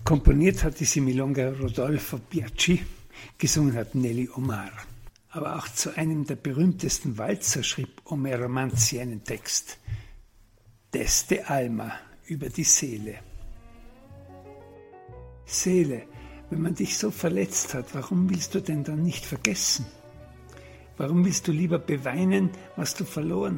Komponiert hat diese Milonga Rodolfo Biaggi, gesungen hat Nelly Omar. Aber auch zu einem der berühmtesten Walzer schrieb Omer Manzi einen Text. D'este Alma, über die Seele. Seele, wenn man dich so verletzt hat, warum willst du denn dann nicht vergessen? Warum willst du lieber beweinen, was du verloren